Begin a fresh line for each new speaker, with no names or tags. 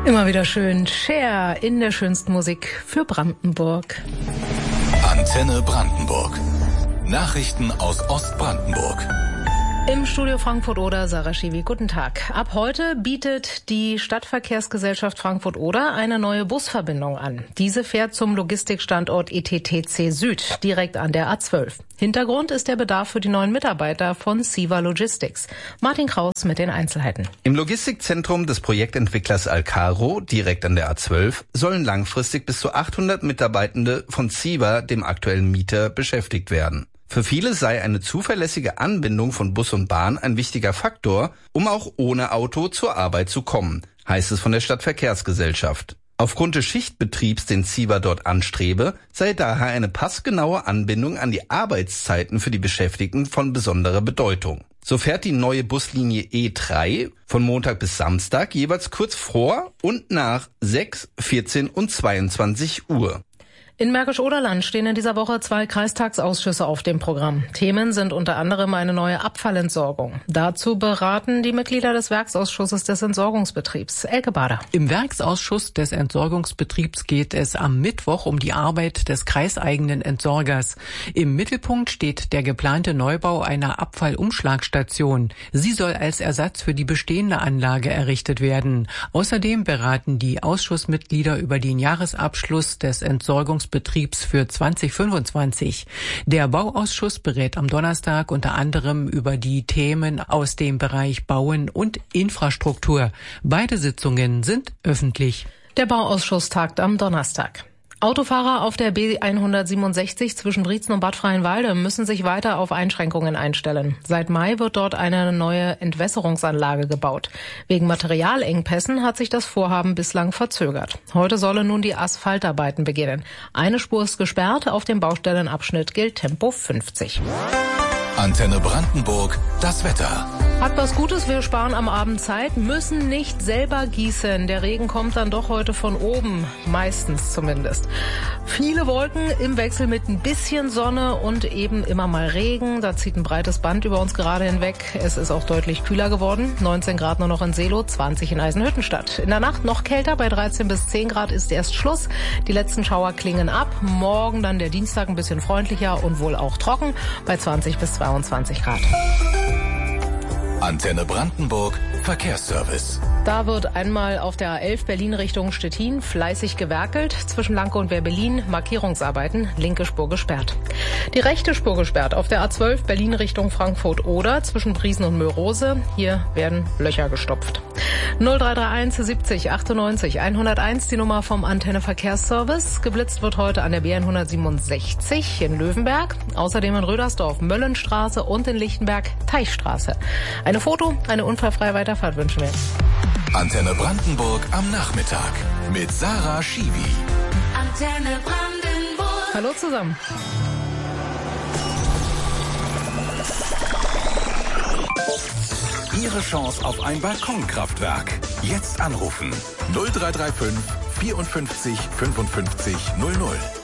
Immer wieder schön. Cher in der schönsten Musik für Brandenburg.
Antenne Brandenburg. Nachrichten aus Ostbrandenburg.
Im Studio Frankfurt-Oder, Sarah Schiwi, guten Tag. Ab heute bietet die Stadtverkehrsgesellschaft Frankfurt-Oder eine neue Busverbindung an. Diese fährt zum Logistikstandort ETTC Süd, direkt an der A12. Hintergrund ist der Bedarf für die neuen Mitarbeiter von CEVA Logistics. Martin Kraus mit den Einzelheiten.
Im Logistikzentrum des Projektentwicklers Alcaro, direkt an der A12, sollen langfristig bis zu 800 Mitarbeitende von CEVA, dem aktuellen Mieter, beschäftigt werden. Für viele sei eine zuverlässige Anbindung von Bus und Bahn ein wichtiger Faktor, um auch ohne Auto zur Arbeit zu kommen, heißt es von der Stadtverkehrsgesellschaft. Aufgrund des Schichtbetriebs, den CEVA dort anstrebe, sei daher eine passgenaue Anbindung an die Arbeitszeiten für die Beschäftigten von besonderer Bedeutung. So fährt die neue Buslinie E3 von Montag bis Samstag jeweils kurz vor und nach 6, 14 und 22 Uhr.
In Märkisch-Oderland stehen in dieser Woche 2 Kreistagsausschüsse auf dem Programm. Themen sind unter anderem eine neue Abfallentsorgung. Dazu beraten die Mitglieder des Werksausschusses des Entsorgungsbetriebs. Elke Bader.
Im Werksausschuss des Entsorgungsbetriebs geht es am Mittwoch um die Arbeit des kreiseigenen Entsorgers. Im Mittelpunkt steht der geplante Neubau einer Abfallumschlagstation. Sie soll als Ersatz für die bestehende Anlage errichtet werden. Außerdem beraten die Ausschussmitglieder über den Jahresabschluss des Entsorgungsbetriebs für 2025. Der Bauausschuss berät am Donnerstag unter anderem über die Themen aus dem Bereich Bauen und Infrastruktur. Beide Sitzungen sind öffentlich.
Der Bauausschuss tagt am Donnerstag. Autofahrer auf der B167 zwischen Brietzen und Bad Freienwalde müssen sich weiter auf Einschränkungen einstellen. Seit Mai wird dort eine neue Entwässerungsanlage gebaut. Wegen Materialengpässen hat sich das Vorhaben bislang verzögert. Heute sollen nun die Asphaltarbeiten beginnen. Eine Spur ist gesperrt, auf dem Baustellenabschnitt gilt Tempo 50.
Antenne Brandenburg, das Wetter.
Hat was Gutes, wir sparen am Abend Zeit, müssen nicht selber gießen. Der Regen kommt dann doch heute von oben, meistens zumindest. Viele Wolken im Wechsel mit ein bisschen Sonne und eben immer mal Regen. Da zieht ein breites Band über uns gerade hinweg. Es ist auch deutlich kühler geworden. 19 Grad nur noch in Seelow, 20 in Eisenhüttenstadt. In der Nacht noch kälter, bei 13 bis 10 Grad ist erst Schluss. Die letzten Schauer klingen ab. Morgen dann der Dienstag ein bisschen freundlicher und wohl auch trocken, bei 20 bis 22 Grad.
Antenne Brandenburg, Verkehrsservice.
Da wird einmal auf der A11 Berlin Richtung Stettin fleißig gewerkelt. Zwischen Lanke und Wehr-Berlin Markierungsarbeiten, linke Spur gesperrt. Die rechte Spur gesperrt auf der A12 Berlin Richtung Frankfurt-Oder zwischen Briesen und Mörose. Hier werden Löcher gestopft. 0331 70 98 101, die Nummer vom Antenne Verkehrsservice. Geblitzt wird heute an der B167 in Löwenberg. Außerdem in Rödersdorf Möllenstraße und in Lichtenberg Teichstraße. Eine Foto, eine unfallfreie Weiterfahrt wünschen wir.
Antenne Brandenburg am Nachmittag mit Sarah Schiwi.
Antenne Brandenburg.
Hallo zusammen.
Ihre Chance auf ein Balkonkraftwerk. Jetzt anrufen. 0335 54 55 00.